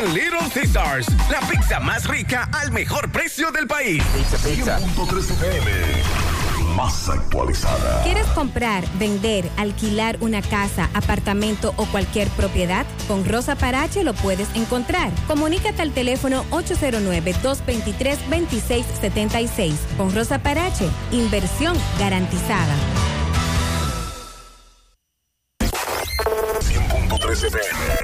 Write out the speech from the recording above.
en Little Caesars, la pizza más rica al mejor precio del país. Pizza. 100.3 FM, más actualizada. ¿Quieres comprar, vender, alquilar una casa, apartamento o cualquier propiedad? Con Rosa Parache lo puedes encontrar. Comunícate al teléfono 809-223-2676. Con Rosa Parache, inversión garantizada. 100.3 FM.